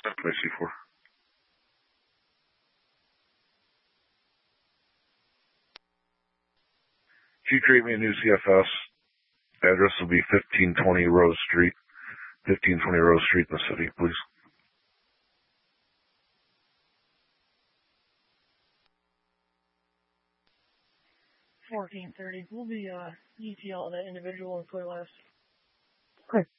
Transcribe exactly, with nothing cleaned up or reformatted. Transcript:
by C four. If you create me a new C F S, address will be fifteen twenty Rose Street. fifteen twenty Rose Street in the city, please. fourteen thirty. We'll be uh, E T L that individual in Clear Labs. Okay.